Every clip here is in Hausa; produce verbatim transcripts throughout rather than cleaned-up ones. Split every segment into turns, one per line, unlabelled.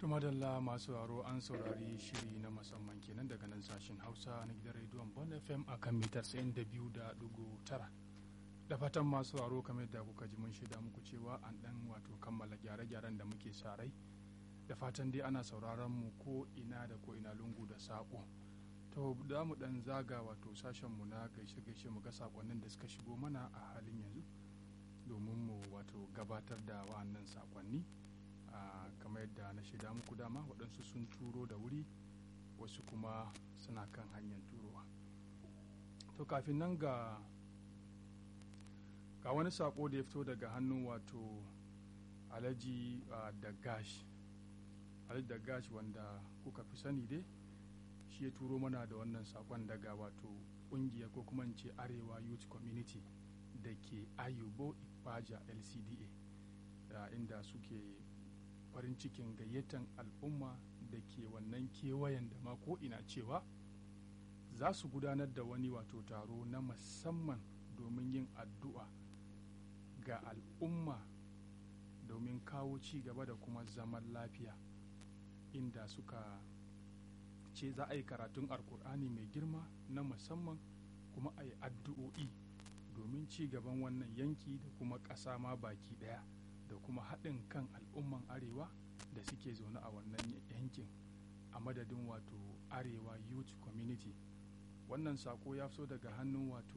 Tumadalla masu haro an saurari shiri na musamman kenan daga nan sashen Hausa na gidan rediyon Bon F M a kan mitar sayin da biyu da dugu tara. Da fatan masu haro kamar da kuka ji mun shaida muku cewa an dan wato kammala gyare-gyaren da muke sa rai. Da fatan dai ana sauraron mu ko ina da ko ina lungu da saƙo. To da mu dan zaga wato sashen mu na gaishe-gaishe mu ga sakonnin da suka shigo mana a halin yanzu domin mu wato gabatar da wa'annan sakonni. Uh, kamar yadda na shaida muku dama waɗansu sun turo da wuri wasu kuma suna kan hanyar turowa. To kafin nan ga ga wani sako da ya fito daga hannun wato alhaji uh, da gash alhaji da gash wanda kuka fi sani dai shi ya turo mana da wannan sakon daga wato ƙungiya ko kuma ce arewa youth community da ke ayubo ipaja L C D A uh, inda suke farin cikin gayyatan al'umma da ke wannan kewayen da ma ko ina cewa za su gudanar da wani wato taro na musamman domin yin addu'a ga al'umma domin kawo ci gaba da kuma zaman lafiya, inda suka ce za a yi karatun alkur'ani mai girma na musamman kuma a yi addu'o'i domin ci gaban wannan yanki da kuma ƙasa ma baki ɗaya, da kuma haɗin kan al'umman arewa da suke zaune a wannan yankin a madadin wato arewa youth community. Wannan sako ya fito daga hannun wato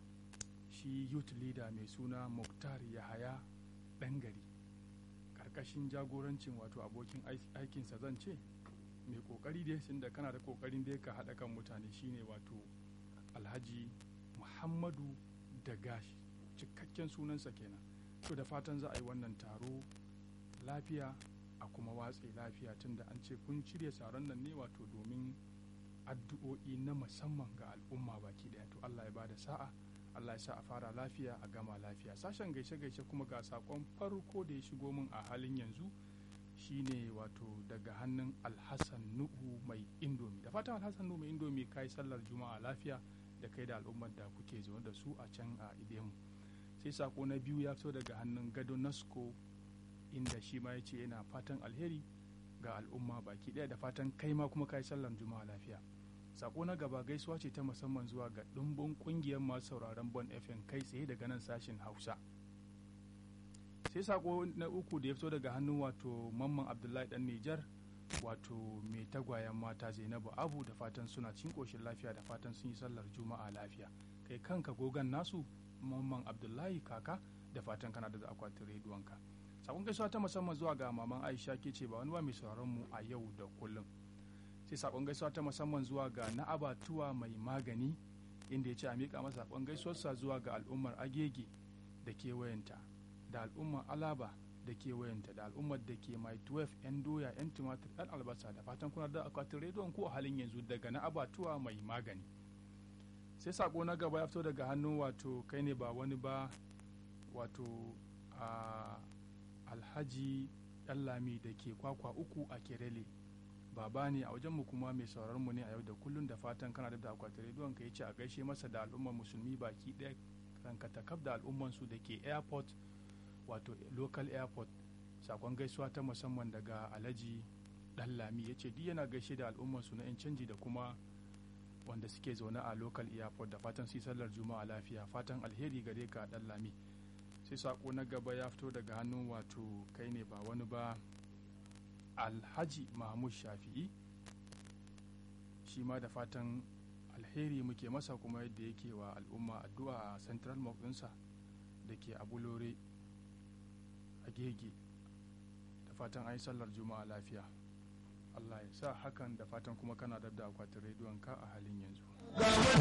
shi youth leader mai suna Muktar Yahaya Ɗangari, ƙarƙashin jagorancin wato abokin aikinsa zan ce mai ƙoƙari dai, sun da kana da ƙoƙarin dai ka haɗa kan mutane, shine wato Alhaji Muhammadu Dagashi, cikakken sunansa kenan. To da fatan za a yi wannan taro lafiya a kuma watse lafiya, tunda an ce kun shirya taron nan ne wato domin addu'o'i na musamman ga al'umma baki daya. To Allah ya bada sa'a, Allah ya sa a fara lafiya a gama lafiya. Sashen gaishe-gaishe kuma ga sakon farko da ya shigo min a halin yanzu shine wato daga hannun Alhassan Nuhu mai indomi. Da fatan Alhassan Nuhu mai indomi kai sallar juma'a lafiya da kai da al'ummar da kuke zaune da su a can a Idemu. Sai sako na biyu ya fito daga hannun Gado Nasko, inda shi ma ya ce yana fatan alheri ga al'umma baki ɗaya, da fatan kai ma kuma kai sallar juma'a lafiya. Sako na gaba gaisuwa ce ta musamman zuwa ga ɗumbin ƙungiyar masu sauraron Bon F M kai tsaye daga nan sashen Hausa. Sai sako na uku da ya fito daga hannun wato Mamman Abdullahi dan Nijar, wato mai tagwayen mata Zainabu Abu, da fatan suna cin koshin lafiya, da fatan sun yi sallar juma'a lafiya. Kai kanka gogan nasu Mamman Abdullahi kaka, da fatan kana da akwatin rediyonka. Sakon gaisuwa ta musamman zuwa ga maman Aisha ke ce ba wani ba mai sauraron mu a yau da kullum. Sai sakon gaisuwa ta musamman zuwa ga Na'abatuwa mai magani, inda ya ce a miƙa masa sakon gaisuwarsa zuwa ga al'ummar Agege da kewayenta, da al'ummar Alaba da kewayenta, da al'ummar da ke mai twelve yan doya yan tumatir yan albasa, da fatan kuna da akwatin rediyon ku a halin yanzu daga Na'abatuwa mai magani. Sai sako na gaba ya fito daga hannun wato kai ne ba wani ba wato a Alhaji Ɗanlami da ke kwakwa uku a Kerele. Baba ne a wajenmu kuma mai sauraron mu ne a yau da kullum, da fatan kana da akwatin rediyon ka, yace a gaishe masa da al'ummar musulmi baki ɗaya ranka takab da al'umman su da ke airport wato local airport. Sakon gaisuwa ta musamman daga Alhaji Ɗanlami, yace duk yana gaishe da al'umman su na yan canji da kuma wanda suke zaune a local airport, da fatan su yi sallar juma'a lafiya. Fatan alheri gare ka Ɗanlami. Sai sako na gaba ya fito daga hannun wato kai ne ba wani ba Alhaji Mahmud Shafi'i, shi ma da fatan alheri muke masa, kuma yadda yake wa al'umma addu'a a central mosque ɗinsa da ke Abulore a Gege, da fatan an yi sallar juma'a lafiya. Allah ya sa hakan, da fatan kuma kana da akwatin rediyon ka a halin yanzu.